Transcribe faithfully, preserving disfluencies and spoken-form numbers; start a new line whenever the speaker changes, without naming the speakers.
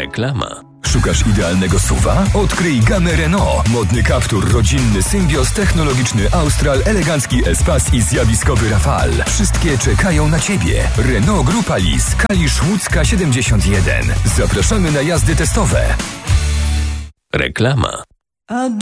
Reklama.
Szukasz idealnego S U V-a? Odkryj gamę Renault. Modny Captur, rodzinny Symbios, technologiczny Austral, elegancki Espace i zjawiskowy Rafale. Wszystkie czekają na Ciebie. Renault Grupa Lis, Kalisz Łódzka siedemdziesiąt jeden. Zapraszamy na jazdy testowe.
Reklama.